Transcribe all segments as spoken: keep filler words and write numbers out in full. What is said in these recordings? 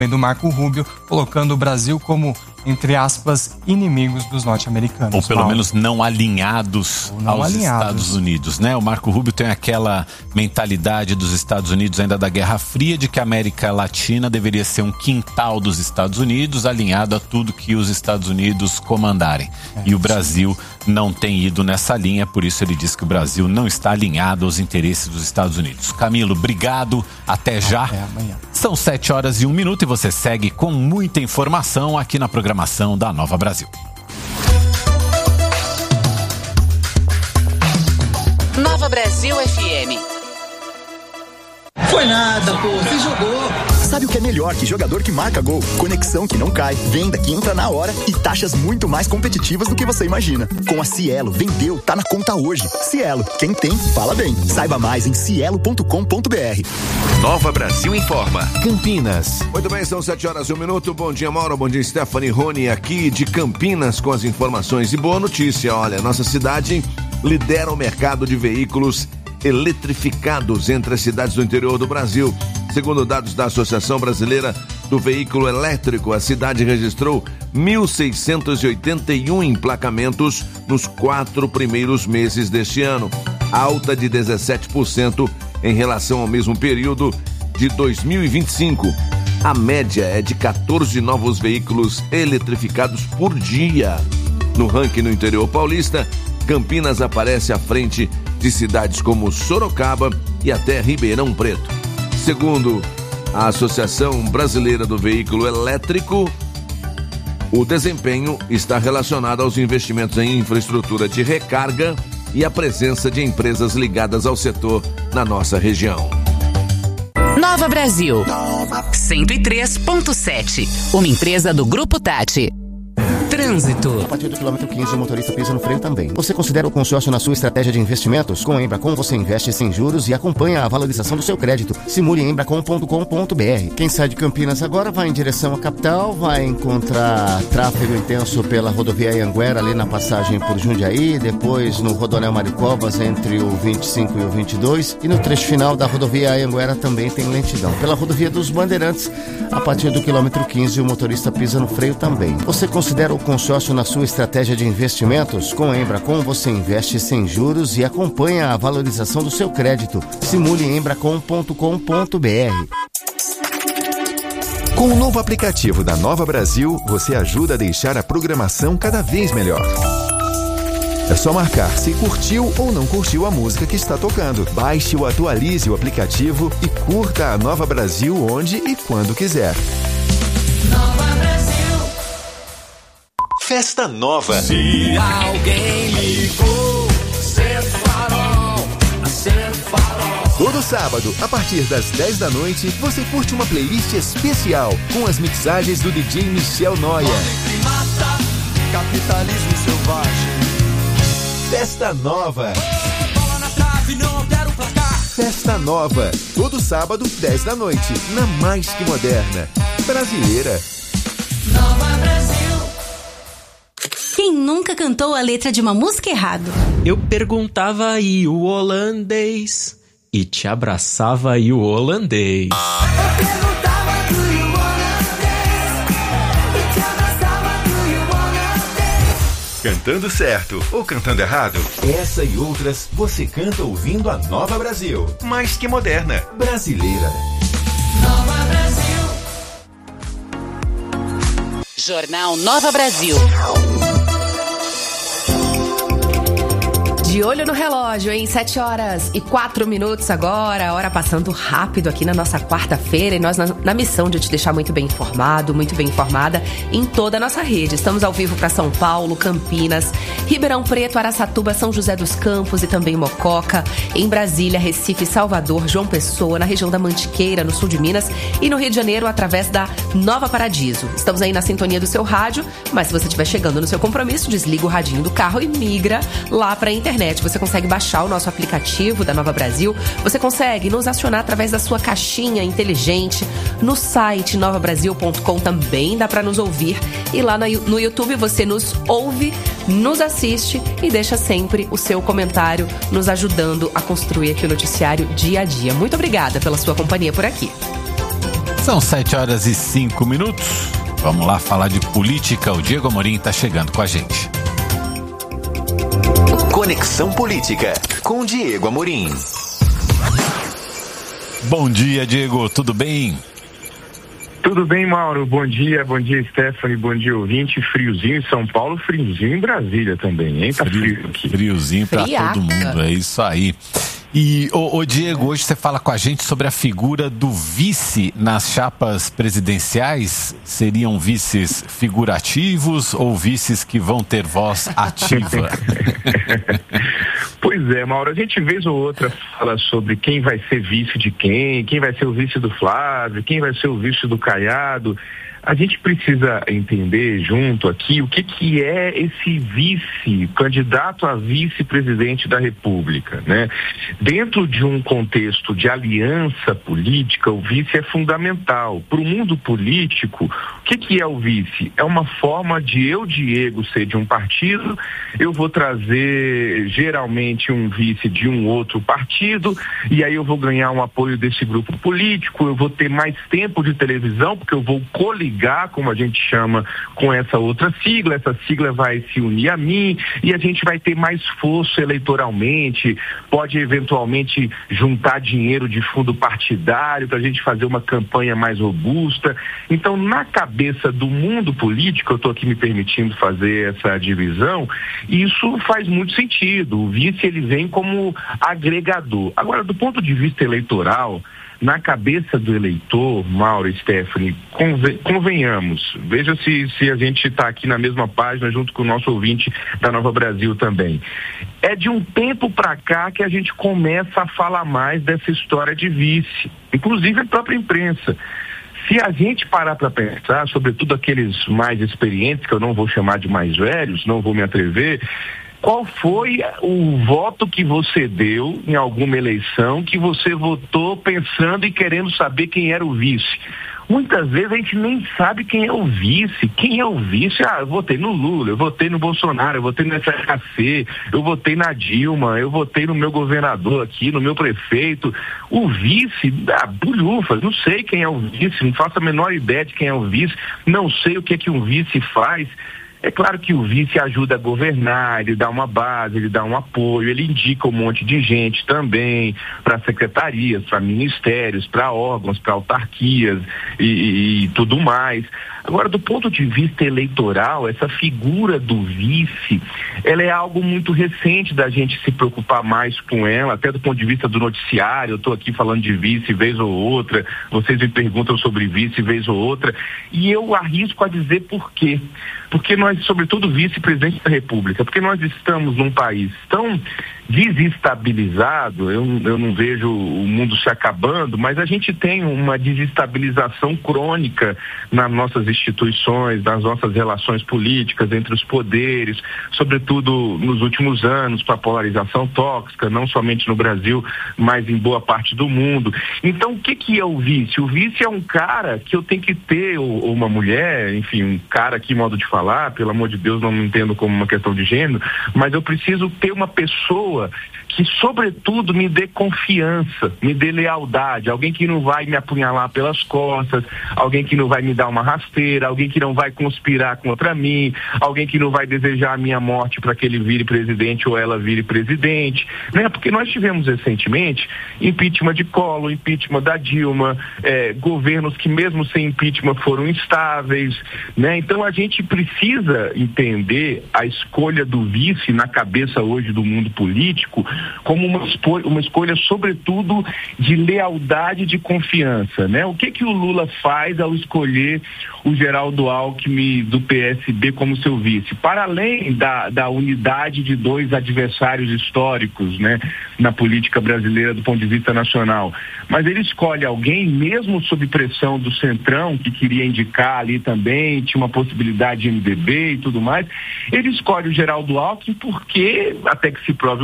do Marco Rubio, colocando o Brasil como, entre aspas, inimigos dos norte-americanos. Ou pelo Paulo. menos não alinhados Ou não aos alinhados. Estados Unidos, né? O Marco Rubio tem aquela mentalidade dos Estados Unidos ainda da Guerra Fria, de que a América Latina deveria ser um quintal dos Estados Unidos, alinhado a tudo que os Estados Unidos comandarem. É, e o Brasil não tem ido nessa linha, por isso ele diz que o Brasil não está alinhado aos interesses dos Estados Unidos. Camilo, obrigado, até já. Até amanhã. São sete horas e um minuto e você segue com muita informação aqui na programação da Nova Brasil. Nova Brasil F M. Foi nada, pô, você jogou. Sabe o que é melhor que jogador que marca gol? Conexão que não cai, venda que entra na hora e taxas muito mais competitivas do que você imagina. Com a Cielo, vendeu, tá na conta hoje. Cielo, quem tem, fala bem. Saiba mais em cielo ponto com ponto b r. Nova Brasil informa. Campinas. Muito bem, são sete horas e um minuto. Bom dia, Mauro. Bom dia, Stephanie, Rony, aqui de Campinas com as informações. E boa notícia, olha, nossa cidade lidera o mercado de veículos eletrificados entre as cidades do interior do Brasil. Segundo dados da Associação Brasileira do Veículo Elétrico, a cidade registrou mil seiscentos e oitenta e um emplacamentos nos quatro primeiros meses deste ano, alta de dezessete por cento em relação ao mesmo período de dois mil e vinte e cinco. A média é de quatorze novos veículos eletrificados por dia. No ranking no interior paulista, Campinas aparece à frente de cidades como Sorocaba e até Ribeirão Preto. Segundo a Associação Brasileira do Veículo Elétrico, o desempenho está relacionado aos investimentos em infraestrutura de recarga e a presença de empresas ligadas ao setor na nossa região. Nova Brasil, cento e três ponto sete, uma empresa do Grupo Tati. Trânsito. A partir do quilômetro quinze, o motorista pisa no freio também. Você considera o consórcio na sua estratégia de investimentos? Com a Embracon, você investe sem juros e acompanha a valorização do seu crédito. Simule em embracon ponto com ponto b r. Quem sai de Campinas agora vai em direção à capital, vai encontrar tráfego intenso pela rodovia Anhanguera, ali na passagem por Jundiaí, depois no Rodonel Maricovas, entre o vinte e cinco e o vinte e dois, e no trecho final da rodovia Anhanguera também tem lentidão. Pela rodovia dos Bandeirantes, a partir do quilômetro quinze, o motorista pisa no freio também. Você considera o consórcio na sua estratégia de investimentos? Com a Embracon, você investe sem juros e acompanha a valorização do seu crédito. Simule em embracon ponto com ponto b r. Com o novo aplicativo da Nova Brasil, você ajuda a deixar a programação cada vez melhor. É só marcar se curtiu ou não curtiu a música que está tocando. Baixe ou atualize o aplicativo e curta a Nova Brasil onde e quando quiser. Nova Brasil. Festa Nova. Se alguém ligou, acende o farol, acende o farol. Todo sábado, a partir das dez da noite, você curte uma playlist especial com as mixagens do D J Michel Noia. Que mata, capitalismo selvagem. Festa Nova. Oh, bola na trave, não altera o placar. Festa Nova. Todo sábado, dez da noite, na Mais Que Moderna. Brasileira. Nova Brasil. Quem nunca cantou a letra de uma música errado? Eu perguntava aí o holandês e te abraçava aí o holandês. Eu perguntava do you holandês e te abraçava do you holandês. Cantando certo ou cantando errado? Essa e outras você canta ouvindo a Nova Brasil. Mais Que Moderna. Brasileira. Nova Brasil. Jornal Nova Brasil. De olho no relógio, em sete horas e quatro minutos agora, a hora passando rápido aqui na nossa quarta-feira, e nós na, na missão de te deixar muito bem informado, muito bem informada em toda a nossa rede. Estamos ao vivo para São Paulo, Campinas, Ribeirão Preto, Araçatuba, São José dos Campos e também Mococa, em Brasília, Recife, Salvador, João Pessoa, na região da Mantiqueira, no sul de Minas, e no Rio de Janeiro através da Nova Paradiso. Estamos aí na sintonia do seu rádio, mas se você estiver chegando no seu compromisso, desliga o radinho do carro e migra lá para a internet. Você consegue baixar o nosso aplicativo da Nova Brasil, você consegue nos acionar através da sua caixinha inteligente, no site nova brasil ponto com também dá para nos ouvir, e lá no YouTube você nos ouve, nos assiste e deixa sempre o seu comentário nos ajudando a construir aqui o noticiário dia a dia. Muito obrigada pela sua companhia por aqui. São sete horas e cinco minutos. Vamos lá falar de política. O Diego Amorim está chegando com a gente. Conexão Política, com Diego Amorim. Bom dia, Diego. Tudo bem? Tudo bem, Mauro? Bom dia, bom dia, Stephanie, bom dia, ouvinte. Friozinho em São Paulo, friozinho em Brasília também, hein? Tá frio, frio aqui. Friozinho pra Friaca. Todo mundo, é isso aí. E, ô, ô Diego, hoje você fala com a gente sobre a figura do vice nas chapas presidenciais. Seriam vices figurativos ou vices que vão ter voz ativa? Pois é, Mauro, a gente vez ou outra fala sobre quem vai ser vice de quem, quem vai ser o vice do Flávio, quem vai ser o vice do Caiado. A gente precisa entender junto aqui o que, que é esse vice, candidato a vice-presidente da República, né? Dentro de um contexto de aliança política, o vice é fundamental. Para o mundo político, o que, que é o vice? É uma forma de eu, Diego, ser de um partido, eu vou trazer geralmente um vice de um outro partido, e aí eu vou ganhar um apoio desse grupo político, eu vou ter mais tempo de televisão, porque eu vou coligar, como a gente chama, com essa outra sigla, essa sigla vai se unir a mim e a gente vai ter mais força eleitoralmente, pode eventualmente juntar dinheiro de fundo partidário para a gente fazer uma campanha mais robusta. Então, na cabeça do mundo político, eu estou aqui me permitindo fazer essa divisão, isso faz muito sentido. O vice, ele vem como agregador. Agora, do ponto de vista eleitoral, na cabeça do eleitor, Mauro e Stephanie, conven- convenhamos, veja se, se a gente está aqui na mesma página junto com o nosso ouvinte da Nova Brasil também. É de um tempo para cá que a gente começa a falar mais dessa história de vice, inclusive a própria imprensa. Se a gente parar para pensar, sobretudo aqueles mais experientes, que eu não vou chamar de mais velhos, não vou me atrever, qual foi o voto que você deu em alguma eleição que você votou pensando e querendo saber quem era o vice? Muitas vezes a gente nem sabe quem é o vice. Quem é o vice? Ah, eu votei no Lula, eu votei no Bolsonaro, eu votei no S H C, eu votei na Dilma, eu votei no meu governador aqui, no meu prefeito. O vice, ah, bulhufas, não sei quem é o vice, não faço a menor ideia de quem é o vice, não sei o que é que um vice faz. É claro que o vice ajuda a governar, ele dá uma base, ele dá um apoio, ele indica um monte de gente também para secretarias, para ministérios, para órgãos, para autarquias e, e, e tudo mais. Agora, do ponto de vista eleitoral, essa figura do vice, ela é algo muito recente da gente se preocupar mais com ela, até do ponto de vista do noticiário. Eu estou aqui falando de vice vez ou outra, vocês me perguntam sobre vice vez ou outra, e eu arrisco a dizer por quê. Porque nós, sobretudo vice-presidente da República, porque nós estamos num país tão desestabilizado, eu, eu não vejo o mundo se acabando, mas a gente tem uma desestabilização crônica nas nossas instituições, nas nossas relações políticas, entre os poderes, sobretudo nos últimos anos, com a polarização tóxica, não somente no Brasil, mas em boa parte do mundo. Então, o que, que é o vice? O vice é um cara que eu tenho que ter, ou, ou uma mulher, enfim, um cara aqui, modo de falar, pelo amor de Deus, não me entendo como uma questão de gênero, mas eu preciso ter uma pessoa que, sobretudo, me dê confiança, me dê lealdade, alguém que não vai me apunhalar pelas costas, alguém que não vai me dar uma rasteira, alguém que não vai conspirar contra mim, alguém que não vai desejar a minha morte para que ele vire presidente ou ela vire presidente, né? Porque nós tivemos recentemente impeachment de Collor, impeachment da Dilma, eh, governos que mesmo sem impeachment foram instáveis, né? Então a gente precisa entender a escolha do vice na cabeça hoje do mundo político como uma, espo- uma escolha, sobretudo, de lealdade e de confiança, né? O que que o Lula faz ao escolher o Geraldo Alckmin do P S B como seu vice? Para além da, da unidade de dois adversários históricos, né, na política brasileira do ponto de vista nacional, mas ele escolhe alguém, mesmo sob pressão do Centrão, que queria indicar ali também, tinha uma possibilidade de M D B e tudo mais, ele escolhe o Geraldo Alckmin porque, até que se prove o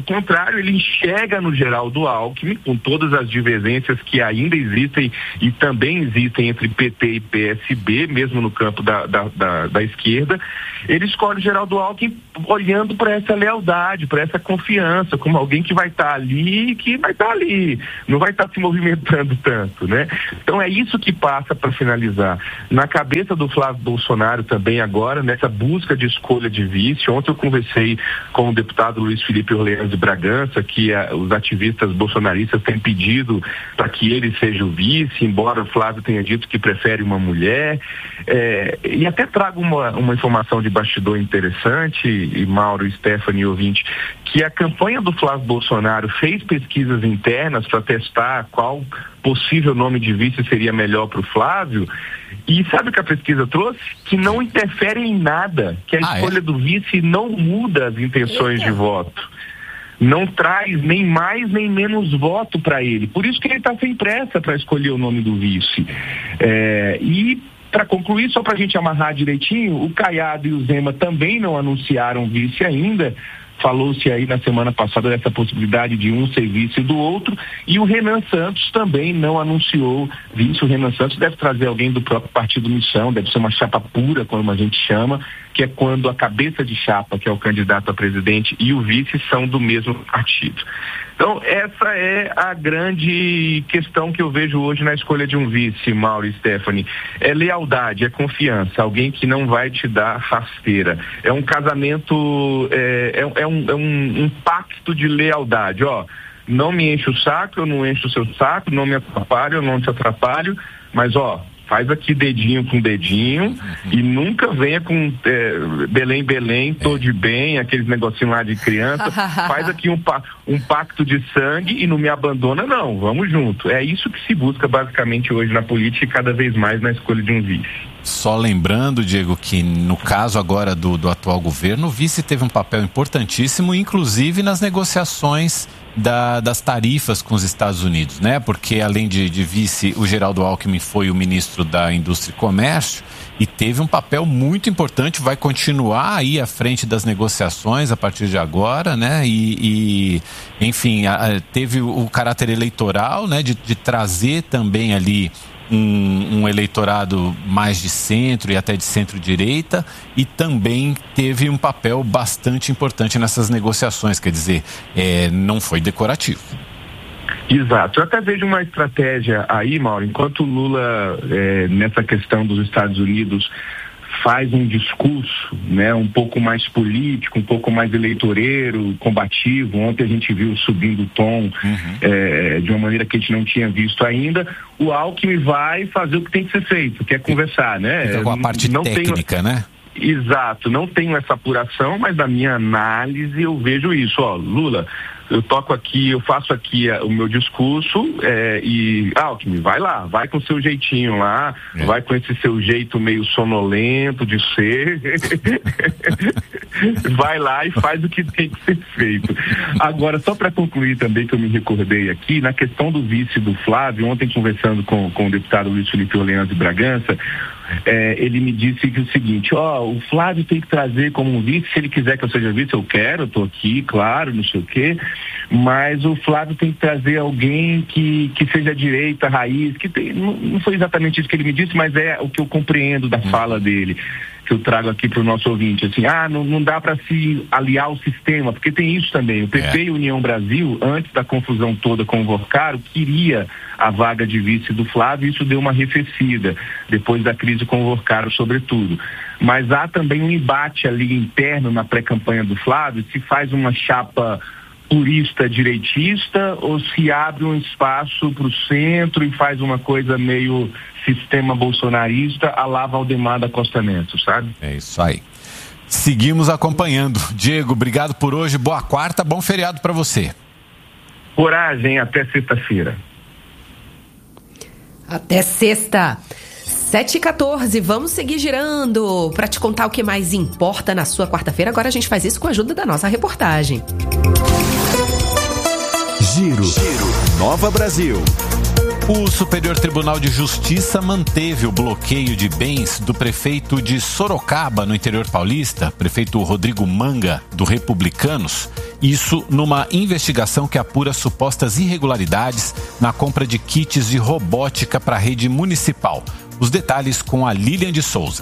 contrário, ele enxerga no Geraldo Alckmin, com todas as divergências que ainda existem e também existem entre P T e P S B, mesmo no campo da, da, da, da esquerda, ele escolhe o Geraldo Alckmin olhando para essa lealdade, para essa confiança, como alguém que vai estar ali e que vai estar ali, não vai estar se movimentando tanto, né? Então é isso que passa, para finalizar, na cabeça do Flávio Bolsonaro também agora, nessa busca de escolha de vice. Ontem eu conversei com o deputado Luiz Felipe Orleans de Bragança, que a, os ativistas bolsonaristas têm pedido para que ele seja o vice, embora o Flávio tenha dito que prefere uma mulher, é, e até trago uma, uma informação de bastidor interessante, e Mauro, Stephanie e ouvinte, que a campanha do Flávio Bolsonaro fez pesquisas internas para testar qual possível nome de vice seria melhor para o Flávio, e sabe o que a pesquisa trouxe? Que não interfere em nada, que a ah, escolha é? do vice não muda as intenções Eita. de voto, não traz nem mais nem menos voto para ele, por isso que ele está sem pressa para escolher o nome do vice. É, e para concluir, só para a gente amarrar direitinho, o Caiado e o Zema também não anunciaram vice ainda. Falou-se aí na semana passada dessa possibilidade de um ser vice do outro, e o Renan Santos também não anunciou vice. O Renan Santos deve trazer alguém do próprio Partido Missão, deve ser uma chapa pura, como a gente chama, que é quando a cabeça de chapa, que é o candidato a presidente, e o vice são do mesmo partido. Então, essa é a grande questão que eu vejo hoje na escolha de um vice, Mauro e Stephanie. É lealdade, é confiança, alguém que não vai te dar rasteira. É um casamento, é, é, é, um, é um, um pacto de lealdade, ó. Não me enche o saco, eu não encho o seu saco, não me atrapalho, eu não te atrapalho, mas ó, faz aqui dedinho com dedinho, uhum. e nunca venha com é, Belém, Belém, tô de bem, aqueles negocinhos lá de criança, faz aqui um, um pacto de sangue e não me abandona, não, vamos junto. É isso que se busca basicamente hoje na política e cada vez mais na escolha de um vice. Só lembrando, Diego, que no caso agora do, do atual governo, o vice teve um papel importantíssimo, inclusive nas negociações da, das tarifas com os Estados Unidos, né? Porque além de, de vice, o Geraldo Alckmin foi o ministro da Indústria e Comércio e teve um papel muito importante, vai continuar aí à frente das negociações a partir de agora, né? E, e enfim, a, teve o, o caráter eleitoral, né? De, de trazer também ali Um, um eleitorado mais de centro e até de centro-direita, e também teve um papel bastante importante nessas negociações, quer dizer, é, não foi decorativo. Exato, eu até vejo uma estratégia aí, Mauro, enquanto o Lula, é, nessa questão dos Estados Unidos, faz um discurso, né, um pouco mais político, um pouco mais eleitoreiro, combativo. Ontem a gente viu subindo o tom, uhum. é, de uma maneira que a gente não tinha visto ainda. O Alckmin vai fazer o que tem que ser feito, que é conversar, né? Então, com a parte não técnica, tenho... né? Exato, não tenho essa apuração, mas da minha análise eu vejo isso, ó, Lula, eu toco aqui, eu faço aqui uh, o meu discurso, é, e Alckmin, vai lá, vai com o seu jeitinho lá, é. vai com esse seu jeito meio sonolento de ser, vai lá e faz o que tem que ser feito. Agora, só para concluir também, que eu me recordei aqui, na questão do vice do Flávio, ontem conversando com, com o deputado Luiz Felipe Orleans de Bragança, É, ele me disse que o seguinte, ó, o Flávio tem que trazer como um vice, se ele quiser que eu seja vice, eu quero, eu tô aqui, claro, não sei o quê, mas o Flávio tem que trazer alguém que, que seja direita, raiz, que tem, não, não foi exatamente isso que ele me disse, mas é o que eu compreendo da fala dele, que eu trago aqui para o nosso ouvinte, assim, ah, não, não dá para se aliar ao sistema, porque tem isso também, o P P é. e União Brasil, antes da confusão toda com o Vorcaro, queria a vaga de vice do Flávio, e isso deu uma arrefecida, depois da crise com o Vorcaro, sobretudo. Mas há também um embate ali interno na pré-campanha do Flávio, se faz uma chapa purista direitista ou se abre um espaço para o centro e faz uma coisa meio sistema bolsonarista à la Valdemar da Costa Neto, sabe? É isso aí. Seguimos acompanhando. Diego, obrigado por hoje, boa quarta, bom feriado para você. Coragem, até sexta-feira. Até sexta. sete e quatorze, vamos seguir girando para te contar o que mais importa na sua quarta-feira. Agora a gente faz isso com a ajuda da nossa reportagem. Giro, Giro. Nova Brasil. O Superior Tribunal de Justiça manteve o bloqueio de bens do prefeito de Sorocaba, no interior paulista, prefeito Rodrigo Manga, do Republicanos, Isso numa investigação que apura supostas irregularidades na compra de kits de robótica para a rede municipal. Os detalhes com a Lilian de Souza.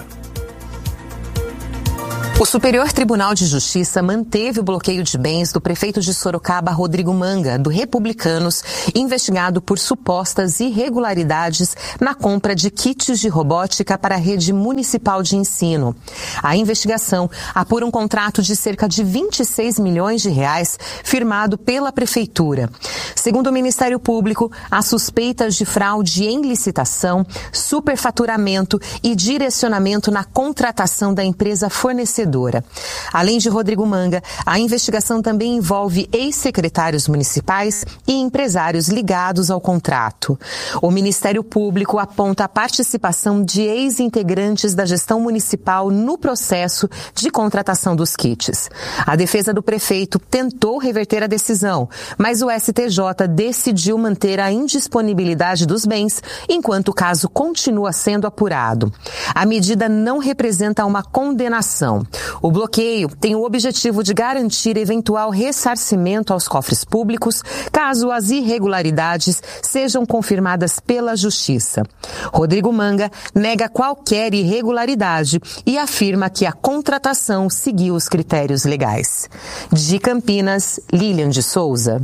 O Superior Tribunal de Justiça manteve o bloqueio de bens do prefeito de Sorocaba, Rodrigo Manga, do Republicanos, investigado por supostas irregularidades na compra de kits de robótica para a rede municipal de ensino. A investigação apura um contrato de cerca de vinte e seis milhões de reais firmado pela prefeitura. Segundo o Ministério Público, há suspeitas de fraude em licitação, superfaturamento e direcionamento na contratação da empresa fornecedora. Além de Rodrigo Manga, a investigação também envolve ex-secretários municipais e empresários ligados ao contrato. O Ministério Público aponta a participação de ex-integrantes da gestão municipal no processo de contratação dos kits. A defesa do prefeito tentou reverter a decisão, mas o S T J decidiu manter a indisponibilidade dos bens enquanto o caso continua sendo apurado. A medida não representa uma condenação. O bloqueio tem o objetivo de garantir eventual ressarcimento aos cofres públicos caso as irregularidades sejam confirmadas pela Justiça. Rodrigo Manga nega qualquer irregularidade e afirma que a contratação seguiu os critérios legais. De Campinas, Lilian de Souza.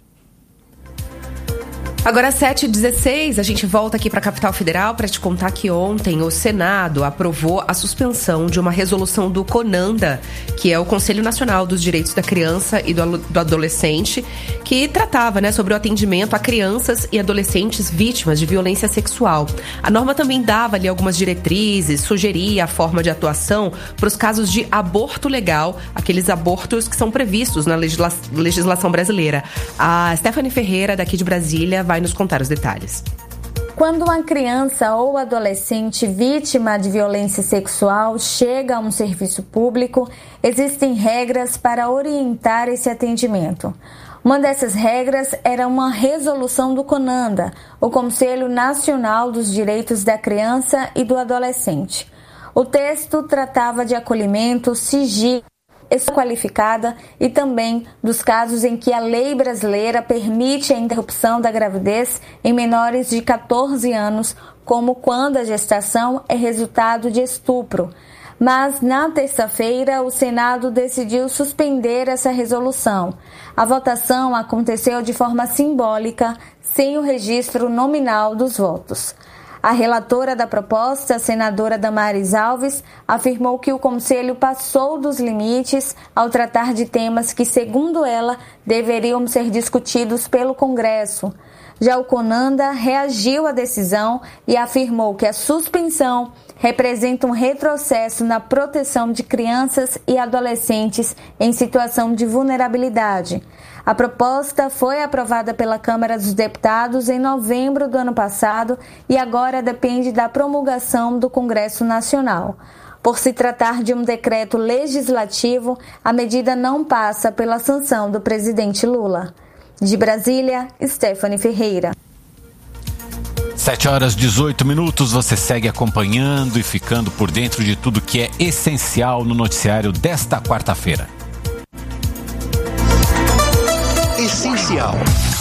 Agora, sete e dezesseis, a gente volta aqui para a Capital Federal para te contar que ontem o Senado aprovou a suspensão de uma resolução do CONANDA, que é o Conselho Nacional dos Direitos da Criança e do, do Adolescente, que tratava, né, sobre o atendimento a crianças e adolescentes vítimas de violência sexual. A norma também dava ali algumas diretrizes, sugeria a forma de atuação para os casos de aborto legal, aqueles abortos que são previstos na legisla- legislação brasileira. A Stephanie Ferreira, daqui de Brasília, vai nos contar os detalhes. Quando uma criança ou adolescente vítima de violência sexual chega a um serviço público, existem regras para orientar esse atendimento. Uma dessas regras era uma resolução do CONANDA, o Conselho Nacional dos Direitos da Criança e do Adolescente. O texto tratava de acolhimento, sigilo, qualificada e também dos casos em que a lei brasileira permite a interrupção da gravidez em menores de catorze anos, como quando a gestação é resultado de estupro. Mas, na terça-feira, o Senado decidiu suspender essa resolução. A votação aconteceu de forma simbólica, sem o registro nominal dos votos. A relatora da proposta, a senadora Damares Alves, afirmou que o Conselho passou dos limites ao tratar de temas que, segundo ela, deveriam ser discutidos pelo Congresso. Já o CONANDA reagiu à decisão e afirmou que a suspensão representa um retrocesso na proteção de crianças e adolescentes em situação de vulnerabilidade. A proposta foi aprovada pela Câmara dos Deputados em novembro do ano passado e agora depende da promulgação do Congresso Nacional. Por se tratar de um decreto legislativo, a medida não passa pela sanção do presidente Lula. De Brasília, Stephanie Ferreira. sete horas e dezoito minutos, você segue acompanhando e ficando por dentro de tudo que é essencial no noticiário desta quarta-feira. Essencial.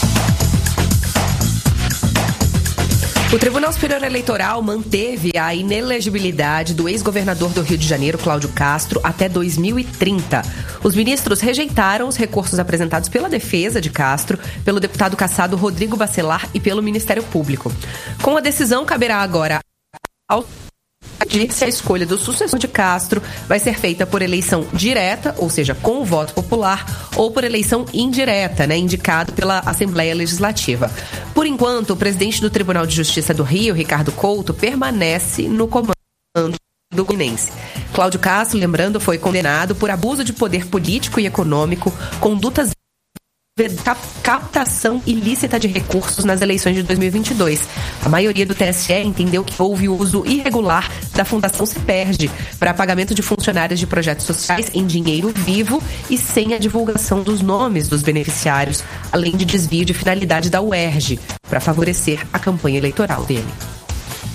O Tribunal Superior Eleitoral manteve a inelegibilidade do ex-governador do Rio de Janeiro, Cláudio Castro, até dois mil e trinta. Os ministros rejeitaram os recursos apresentados pela defesa de Castro, pelo deputado cassado Rodrigo Bacelar e pelo Ministério Público. Com a decisão, caberá agora ao se a escolha do sucessor de Castro vai ser feita por eleição direta, ou seja, com o voto popular, ou por eleição indireta, né, indicado pela Assembleia Legislativa. Por enquanto, o presidente do Tribunal de Justiça do Rio, Ricardo Couto, permanece no comando do Goianense. Cláudio Castro, lembrando, foi condenado por abuso de poder político e econômico, condutas captação ilícita de recursos nas eleições de dois mil e vinte e dois. A maioria do T S E entendeu que houve uso irregular da Fundação Ciperge para pagamento de funcionários de projetos sociais em dinheiro vivo e sem a divulgação dos nomes dos beneficiários, além de desvio de finalidade da U E R J para favorecer a campanha eleitoral dele.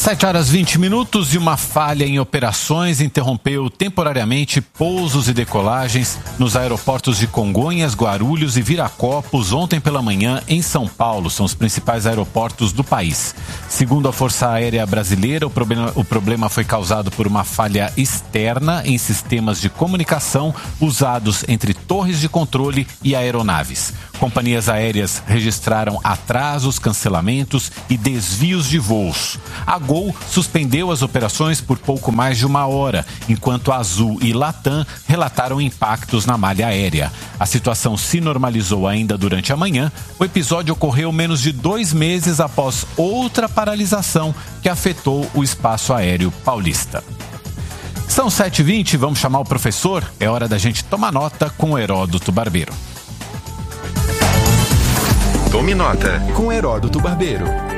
sete horas e vinte minutos e uma falha em operações interrompeu temporariamente pousos e decolagens nos aeroportos de Congonhas, Guarulhos e Viracopos ontem pela manhã em São Paulo. São os principais aeroportos do país. Segundo a Força Aérea Brasileira, o problema, o problema foi causado por uma falha externa em sistemas de comunicação usados entre torres de controle e aeronaves. Companhias aéreas registraram atrasos, cancelamentos e desvios de voos. A Gol suspendeu as operações por pouco mais de uma hora, enquanto a Azul e Latam relataram impactos na malha aérea. A situação se normalizou ainda durante a manhã. O episódio ocorreu menos de dois meses após outra paralisação que afetou o espaço aéreo paulista. São sete e vinte, vamos chamar o professor. É hora da gente tomar nota com o Heródoto Barbeiro. Tome nota com Heródoto Barbeiro.